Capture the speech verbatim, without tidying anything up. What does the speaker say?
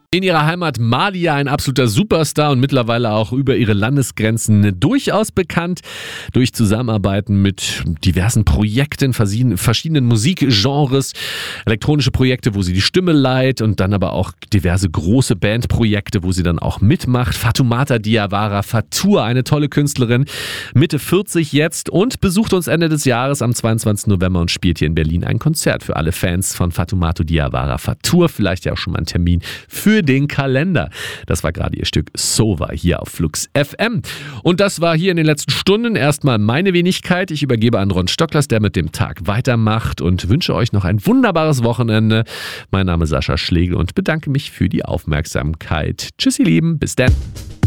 In ihrer Heimat Mali ein absoluter Superstar und mittlerweile auch über ihre Landesgrenzen durchaus bekannt. Durch Zusammenarbeiten mit diversen Projekten, verschiedenen Musikgenres, elektronische Projekte, wo sie die Stimme leiht und dann aber auch diverse große Bandprojekte, wo sie dann auch mitmacht. Fatoumata Diawara, Fatur, eine tolle Künstlerin, Mitte vierzig jetzt und besucht uns Ende des Jahres am zweiundzwanzigsten November und spielt hier in Berlin ein Konzert für alle Fans von Fatoumata Diawara. Fatur, vielleicht ja auch schon mal ein Termin für den Kalender. Das war gerade ihr Stück Sova hier auf Flux F M. Und das war hier in den letzten Stunden erstmal meine Wenigkeit. Ich übergebe an Ron Stocklers, der mit dem Tag weitermacht und wünsche euch noch ein wunderbares Wochenende. Mein Name ist Sascha Schlegel und bedanke mich für die Aufmerksamkeit. Tschüss, ihr Lieben. Bis dann.